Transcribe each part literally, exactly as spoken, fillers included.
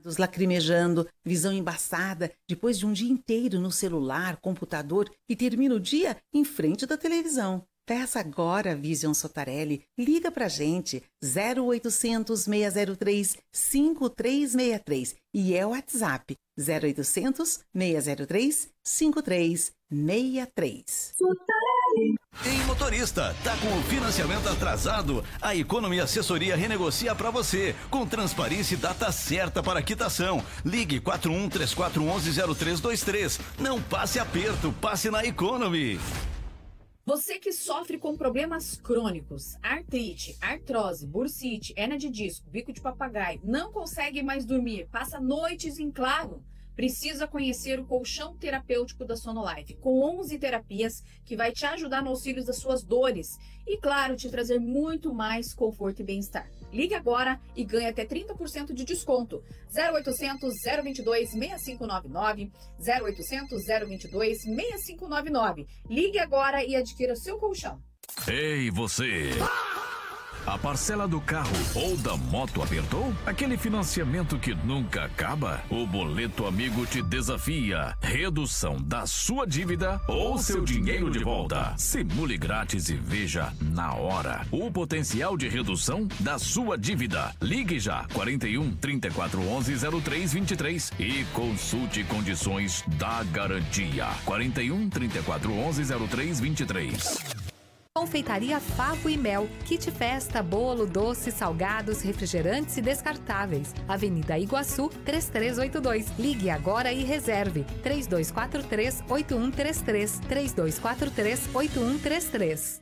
lacrimejando, visão embaçada, depois de um dia inteiro no celular, computador e termina o dia em frente da televisão. Peça agora a Vision Sotarelli. Liga pra gente, zero oitocentos, seis zero três, cinco três seis três e é o WhatsApp, zero oitocentos, seis zero três, cinco três seis três. Ei, motorista, tá com o financiamento atrasado? A Economy Assessoria renegocia para você, com transparência e data certa para a quitação. Ligue quatro um três quatro um um zero três dois três. Não passe aperto, passe na Economy. Você que sofre com problemas crônicos, artrite, artrose, bursite, hérnia de disco, bico de papagaio, não consegue mais dormir, passa noites em claro, precisa conhecer o colchão terapêutico da Sonolife, com onze terapias que vai te ajudar no auxílio das suas dores e, claro, te trazer muito mais conforto e bem-estar. Ligue agora e ganhe até trinta por cento de desconto. zero oitocentos, zero vinte e dois, seis cinco nove nove, zero oitocentos, zero vinte e dois, seis cinco nove nove. Ligue agora e adquira seu colchão. Ei, você! A parcela do carro ou da moto apertou? Aquele financiamento que nunca acaba? O Boleto Amigo te desafia. Redução da sua dívida ou seu dinheiro de volta. Simule grátis e veja na hora o potencial de redução da sua dívida. Ligue já quarenta e um, trinta e quatro, onze, zero três vinte e três e consulte condições da garantia. quarenta e um, trinta e quatro, onze, zero três vinte e três. Confeitaria Favo e Mel, kit festa, bolo, doces, salgados, refrigerantes e descartáveis. Avenida Iguaçu, três três oito dois. Ligue agora e reserve. três dois quatro três, oito um três três. três dois quatro três, oito um três três.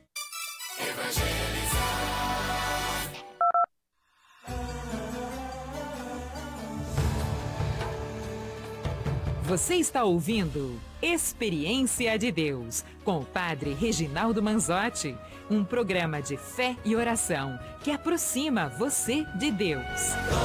Você está ouvindo Experiência de Deus, com o Padre Reginaldo Manzotti, um programa de fé e oração que aproxima você de Deus.